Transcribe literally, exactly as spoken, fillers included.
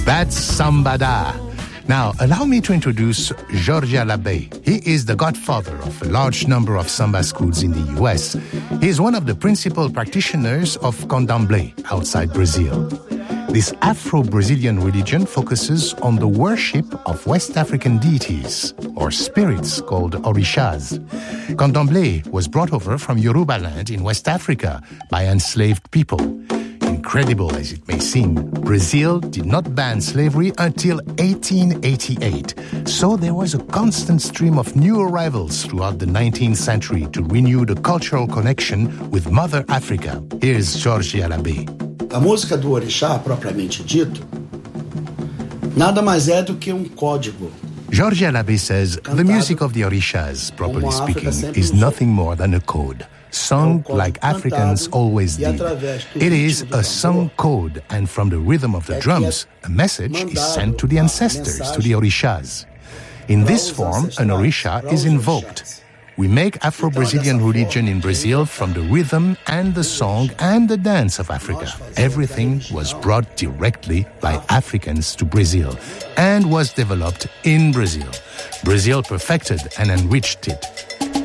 That's Sambada. Now, allow me to introduce Jorge Alabe. He is the godfather of a large number of samba schools in the U S. He is one of the principal practitioners of candomblé outside Brazil. This Afro-Brazilian religion focuses on the worship of West African deities, or spirits called orishas. Candomblé was brought over from Yoruba land in West Africa by enslaved people. Incredible as it may seem, Brazil did not ban slavery until eighteen eighty-eight. So there was a constant stream of new arrivals throughout the nineteenth century to renew the cultural connection with Mother Africa. Here's Jorge Alabe. A música do orixá, propriamente dito, nada mais é do que um código. Jorge Alabe says the music of the orishas, properly speaking, is nothing more than a code, sung like Africans always did. It is a sung code, and from the rhythm of the drums, a message is sent to the ancestors, to the orishas. In this form, an orisha is invoked. We make Afro-Brazilian religion in Brazil from the rhythm and the song and the dance of Africa. Everything was brought directly by Africans to Brazil and was developed in Brazil. Brazil perfected and enriched it.